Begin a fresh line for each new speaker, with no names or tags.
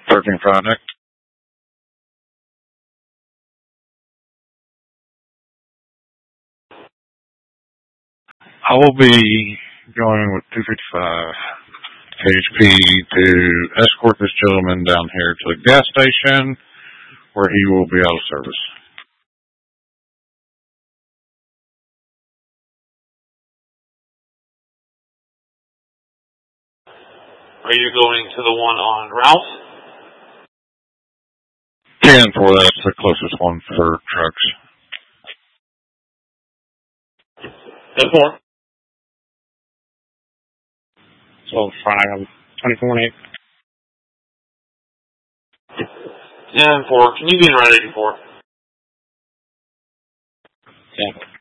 13 Friday. I will be going with 255 KHP to escort this gentleman down here to the gas station where he will be out of service.
Are you going to the one on Rouse?
10 for that's the closest one for trucks.
10-4.
So Friday, 24-8.
10-4. Can you be in Route 84?
Yeah.